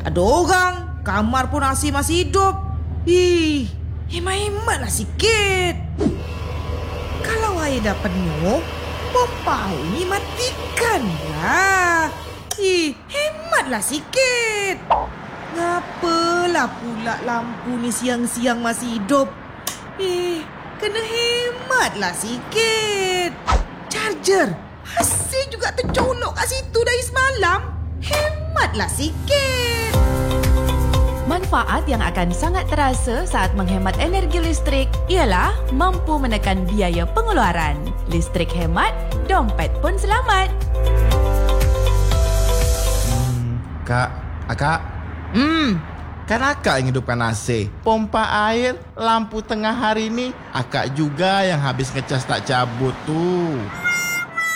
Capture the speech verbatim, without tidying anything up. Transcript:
ada orang, kamar pun A C masih hidup. Ih, hemat-hematlah sikit. Kalau air dah penuh, pompa air ni matikan lah. Ih, hematlah sikit. Ngapalah pula lampu ni siang-siang masih hidup? Eh, kena hematlah sikit. Charger masih juga tercolok kat situ dari semalam. Hematlah sikit. Manfaat yang akan sangat terasa saat menghemat energi listrik ialah mampu menekan biaya pengeluaran. Listrik hemat, dompet pun selamat. Hmm, Kak, Akak. Hmm, Kan akak yang hidupkan A C, pompa air, lampu tengah hari ni. Akak juga yang habis ngecas tak cabut tu.